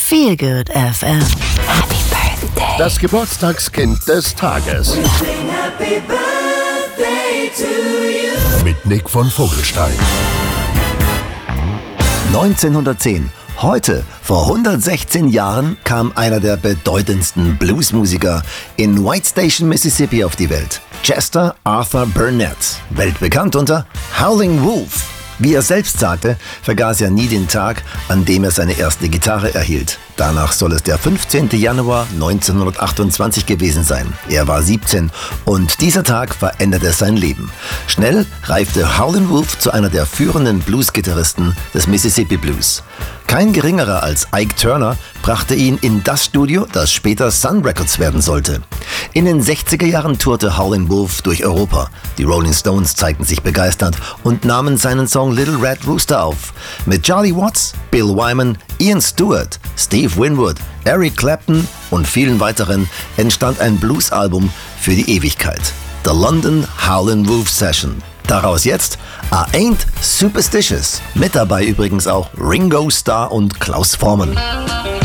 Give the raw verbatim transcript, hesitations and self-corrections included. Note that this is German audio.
Feel Good F M. Happy Birthday. Das Geburtstagskind des Tages. Happy Birthday to you. Mit Nick von Vogelstein. neunzehnhundertzehn. Heute, vor hundertsechzehn Jahren, kam einer der bedeutendsten Bluesmusiker in White Station, Mississippi auf die Welt. Chester Arthur Burnett, weltbekannt unter Howlin' Wolf. Wie er selbst sagte, vergaß er nie den Tag, an dem er seine erste Gitarre erhielt. Danach soll es der fünfzehnten Januar neunzehnhundertachtundzwanzig gewesen sein. Er war siebzehn und dieser Tag veränderte sein Leben. Schnell reifte Howlin' Wolf zu einer der führenden Bluesgitarristen des Mississippi Blues. Kein geringerer als Ike Turner brachte ihn in das Studio, das später Sun Records werden sollte. In den sechziger Jahren tourte Howlin' Wolf durch Europa. Die Rolling Stones zeigten sich begeistert und nahmen seinen Song Little Red Rooster auf. Mit Charlie Watts, Bill Wyman, Ian Stewart, Steve Winwood, Eric Clapton und vielen weiteren entstand ein Bluesalbum für die Ewigkeit. The London Howlin' Wolf Session. Daraus jetzt I Ain't Superstitious. Mit dabei übrigens auch Ringo Starr und Klaus Voormann.